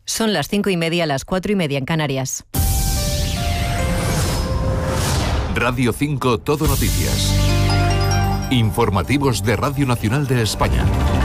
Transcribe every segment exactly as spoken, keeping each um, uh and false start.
Son las cinco y media, las cuatro y media en Canarias. Radio cinco Todo Noticias. Informativos de Radio Nacional de España.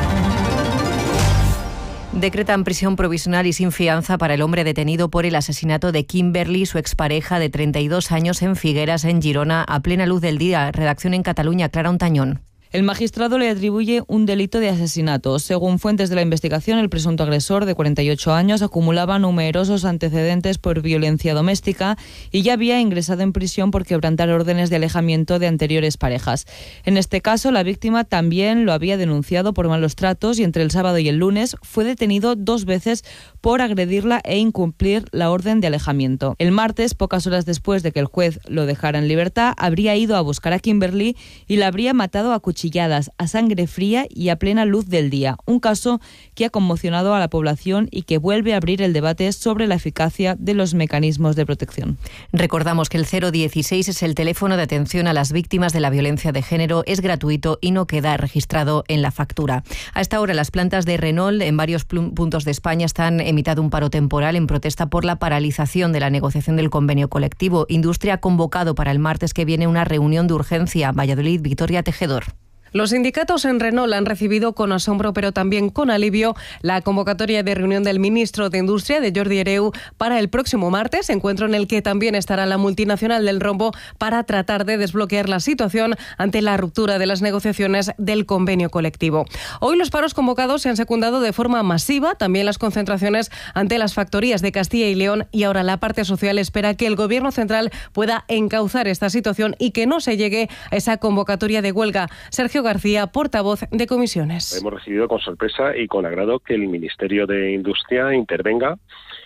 Decretan prisión provisional y sin fianza para el hombre detenido por el asesinato de Kimberly, su expareja de treinta y dos años, en Figueras, en Girona, a plena luz del día. Redacción en Cataluña, Clara Ontañón. El magistrado le atribuye un delito de asesinato. Según fuentes de la investigación, el presunto agresor, de cuarenta y ocho años, acumulaba numerosos antecedentes por violencia doméstica y ya había ingresado en prisión por quebrantar órdenes de alejamiento de anteriores parejas. En este caso, la víctima también lo había denunciado por malos tratos y entre el sábado y el lunes fue detenido dos veces por agredirla e incumplir la orden de alejamiento. El martes, pocas horas después de que el juez lo dejara en libertad, habría ido a buscar a Kimberly y la habría matado a cuchilladas, a sangre fría y a plena luz del día. Un caso que ha conmocionado a la población y que vuelve a abrir el debate sobre la eficacia de los mecanismos de protección. Recordamos que el cero dieciséis es el teléfono de atención a las víctimas de la violencia de género, es gratuito y no queda registrado en la factura. A esta hora, las plantas de Renault en varios puntos de España están emitiendo un paro temporal en protesta por la paralización de la negociación del convenio colectivo. Industria ha convocado para el martes que viene una reunión de urgencia. Valladolid, Victoria Tejedor. Los sindicatos en Renault han recibido con asombro, pero también con alivio, la convocatoria de reunión del ministro de Industria, de Jordi Hereu, para el próximo martes, encuentro en el que también estará la multinacional del rombo para tratar de desbloquear la situación ante la ruptura de las negociaciones del convenio colectivo. Hoy los paros convocados se han secundado de forma masiva, también las concentraciones ante las factorías de Castilla y León, y ahora la parte social espera que el Gobierno central pueda encauzar esta situación y que no se llegue a esa convocatoria de huelga. Sergio García, portavoz de comisiones. Hemos recibido con sorpresa y con agrado que el Ministerio de Industria intervenga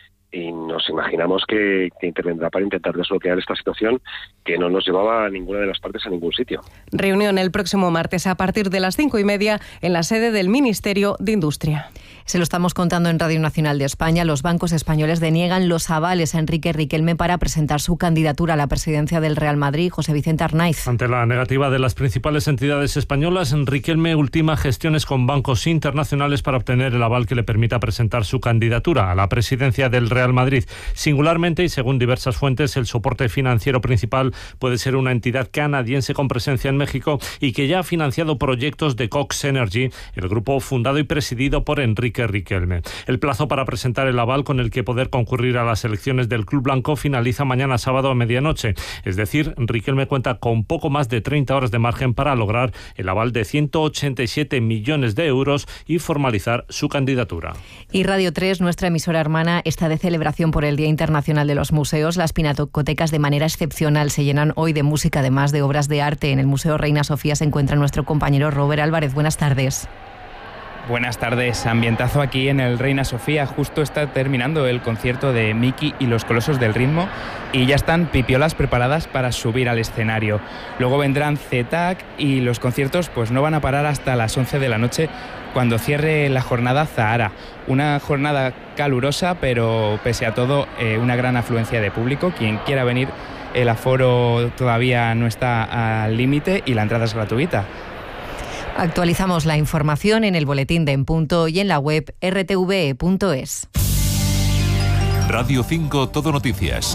y nos imaginamos que, que intervendrá para intentar desbloquear esta situación que no nos llevaba a ninguna de las partes a ningún sitio. Reunión el próximo martes a partir de las cinco y media en la sede del Ministerio de Industria. Se lo estamos contando en Radio Nacional de España. Los bancos españoles deniegan los avales a Enrique Riquelme para presentar su candidatura a la presidencia del Real Madrid. José Vicente Arnaiz. Ante la negativa de las principales entidades españolas, Riquelme ultima gestiones con bancos internacionales para obtener el aval que le permita presentar su candidatura a la presidencia del Real Madrid. Singularmente, y según diversas fuentes, el soporte financiero principal puede ser una entidad canadiense con presencia en México y que ya ha financiado proyectos de Cox Energy, el grupo fundado y presidido por Enrique Riquelme. El plazo para presentar el aval con el que poder concurrir a las elecciones del Club Blanco finaliza mañana sábado a medianoche. Es decir, Riquelme cuenta con poco más de treinta horas de margen para lograr el aval de ciento ochenta y siete millones de euros y formalizar su candidatura. Y Radio tres, nuestra emisora hermana, está de celebración por el Día Internacional de los Museos. Las pinacotecas de manera excepcional se llenan hoy de música, además de obras de arte. En el Museo Reina Sofía se encuentra nuestro compañero Robert Álvarez. Buenas tardes. Buenas tardes, ambientazo aquí en el Reina Sofía. Justo está terminando el concierto de Miki y los Colosos del Ritmo y ya están pipiolas preparadas para subir al escenario. Luego vendrán C E T A C y los conciertos pues no van a parar hasta las once de la noche cuando cierre la jornada Zahara. Una jornada calurosa, pero pese a todo eh, una gran afluencia de público. Quien quiera venir, el aforo todavía no está al límite y la entrada es gratuita. Actualizamos la información en el boletín de En Punto y en la web erre te ve punto es. Radio cinco Todo Noticias.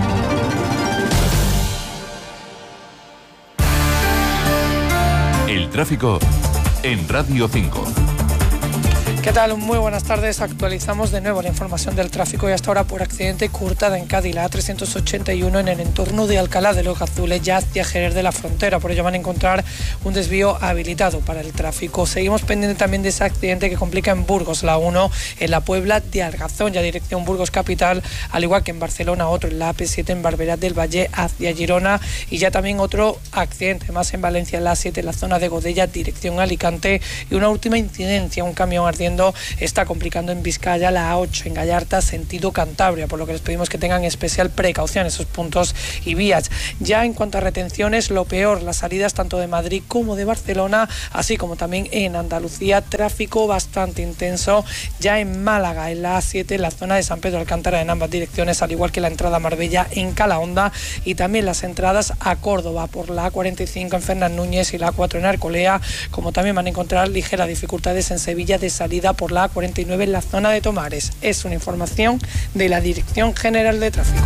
El tráfico en Radio cinco. ¿Qué tal? Muy buenas tardes. Actualizamos de nuevo la información del tráfico y hasta ahora por accidente cortada en Cádiz, la A trescientos ochenta y uno en el entorno de Alcalá de los Gazules, ya hacia Jerez de la Frontera. Por ello van a encontrar un desvío habilitado para el tráfico. Seguimos pendiente también de ese accidente que complica en Burgos, la uno en la Puebla de Argazón, ya dirección Burgos capital, al igual que en Barcelona, otro en la A P siete en Barberá del Valle hacia Girona y ya también otro accidente más en Valencia, en la A siete en la zona de Godella, dirección Alicante, y una última incidencia, un camión ardiendo está complicando en Vizcaya, la A ocho en Gallarta, sentido Cantabria, por lo que les pedimos que tengan especial precaución en esos puntos y vías. Ya en cuanto a retenciones, lo peor, las salidas tanto de Madrid como de Barcelona, así como también en Andalucía, tráfico bastante intenso, ya en Málaga, en la A siete, en la zona de San Pedro Alcántara, en ambas direcciones, al igual que la entrada a Marbella en Calahonda, y también las entradas a Córdoba por la A cuarenta y cinco en Fernán Núñez y la A cuatro en Arcolea, como también van a encontrar ligeras dificultades en Sevilla de salida salida por la A cuarenta y nueve en la zona de Tomares. Es una información de la Dirección General de Tráfico.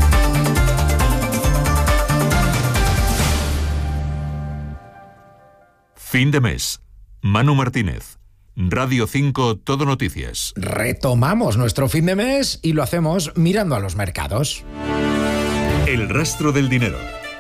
Fin de mes. Manu Martínez. Radio cinco Todo Noticias. Retomamos nuestro fin de mes y lo hacemos mirando a los mercados. El rastro del dinero.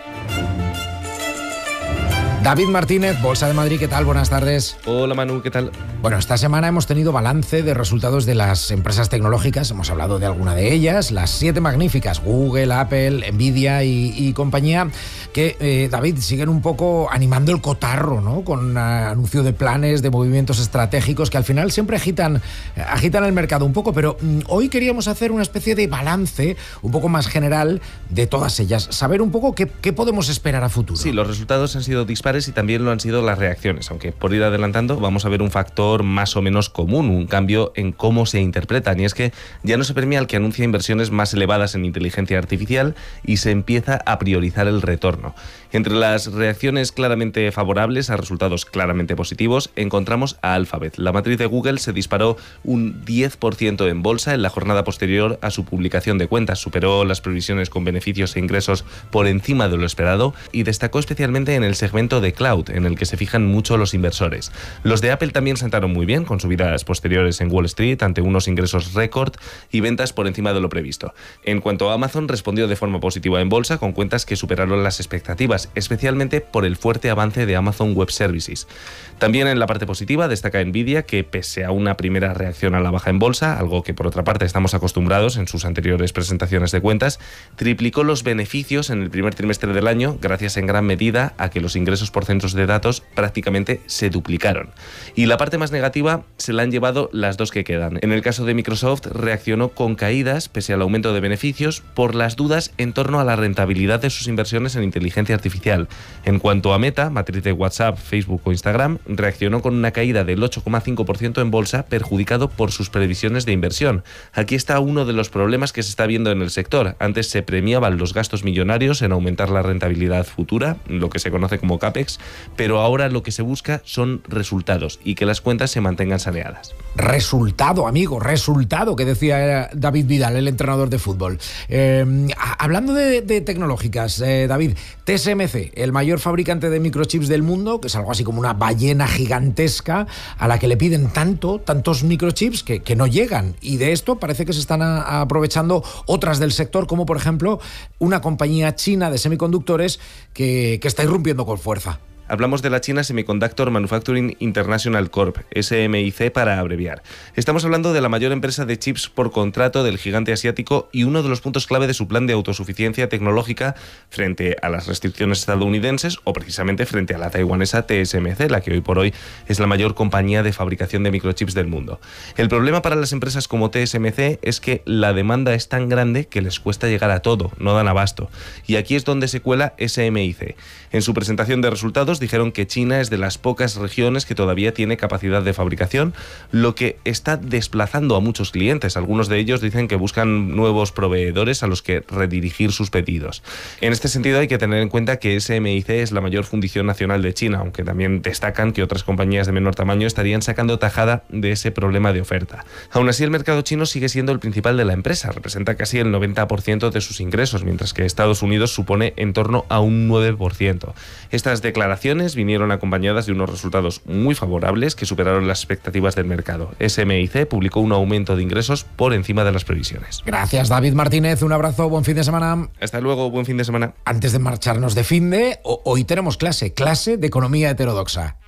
David Martínez, Bolsa de Madrid, ¿qué tal? Buenas tardes. Hola Manu, ¿qué tal? Bueno, esta semana hemos tenido balance de resultados de las empresas tecnológicas, hemos hablado de alguna de ellas, las siete magníficas, Google, Apple, Nvidia y, y compañía, que, eh, David, siguen un poco animando el cotarro, ¿no? Con uh, anuncio de planes, de movimientos estratégicos que al final siempre agitan, agitan el mercado un poco, pero mm, hoy queríamos hacer una especie de balance un poco más general de todas ellas, saber un poco qué, qué podemos esperar a futuro. Sí, los resultados han sido dispares y también lo han sido las reacciones, aunque por ir adelantando vamos a ver un factor más o menos común, un cambio en cómo se interpretan, y es que ya no se premia al que anuncia inversiones más elevadas en inteligencia artificial y se empieza a priorizar el retorno. Entre las reacciones claramente favorables a resultados claramente positivos encontramos a Alphabet. La matriz de Google se disparó un diez por ciento en bolsa en la jornada posterior a su publicación de cuentas, superó las previsiones con beneficios e ingresos por encima de lo esperado y destacó especialmente en el segmento de cloud, en el que se fijan mucho los inversores. Los de Apple también sentaron muy bien, con subidas posteriores en Wall Street ante unos ingresos récord y ventas por encima de lo previsto. En cuanto a Amazon, respondió de forma positiva en bolsa, con cuentas que superaron las expectativas, especialmente por el fuerte avance de Amazon Web Services. También en la parte positiva destaca Nvidia, que pese a una primera reacción a la baja en bolsa, algo que por otra parte estamos acostumbrados en sus anteriores presentaciones de cuentas, triplicó los beneficios en el primer trimestre del año, gracias en gran medida a que los ingresos por centros de datos prácticamente se duplicaron. Y la parte más negativa se la han llevado las dos que quedan. En el caso de Microsoft, reaccionó con caídas pese al aumento de beneficios por las dudas en torno a la rentabilidad de sus inversiones en inteligencia artificial. En cuanto a Meta, matriz de WhatsApp, Facebook o Instagram, reaccionó con una caída del ocho coma cinco por ciento en bolsa, perjudicado por sus previsiones de inversión. Aquí está uno de los problemas que se está viendo en el sector. Antes se premiaban los gastos millonarios en aumentar la rentabilidad futura, lo que se conoce como CAPEX, pero ahora lo que se busca son resultados y que las cuentas se mantengan saneadas. Resultado, amigo, resultado, que decía David Vidal, el entrenador de fútbol. Eh, hablando de, de tecnológicas, eh, David, T S M C, el mayor fabricante de microchips del mundo, que es algo así como una ballena gigantesca a la que le piden tanto, tantos microchips que, que no llegan. Y de esto parece que se están a, a aprovechando otras del sector, como por ejemplo una compañía china de semiconductores que, que está irrumpiendo con fuerza. Hablamos de la China Semiconductor Manufacturing International Corporation, S M I C para abreviar. Estamos hablando de la mayor empresa de chips por contrato del gigante asiático y uno de los puntos clave de su plan de autosuficiencia tecnológica frente a las restricciones estadounidenses o precisamente frente a la taiwanesa T S M C, la que hoy por hoy es la mayor compañía de fabricación de microchips del mundo. El problema para las empresas como T S M C es que la demanda es tan grande que les cuesta llegar a todo, no dan abasto. Y aquí es donde se cuela S M I C. En su presentación de resultados dijeron que China es de las pocas regiones que todavía tiene capacidad de fabricación, lo que está desplazando a muchos clientes. Algunos de ellos dicen que buscan nuevos proveedores a los que redirigir sus pedidos. En este sentido hay que tener en cuenta que S M I C es la mayor fundición nacional de China, aunque también destacan que otras compañías de menor tamaño estarían sacando tajada de ese problema de oferta. Aún así, el mercado chino sigue siendo el principal de la empresa, representa casi el noventa por ciento de sus ingresos, mientras que Estados Unidos supone en torno a un nueve por ciento. Estas declaraciones vinieron acompañadas de unos resultados muy favorables que superaron las expectativas del mercado. S M I C publicó un aumento de ingresos por encima de las previsiones. Gracias, David Martínez. Un abrazo, buen fin de semana. Hasta luego, buen fin de semana. Antes de marcharnos de finde, hoy tenemos clase, clase de economía heterodoxa.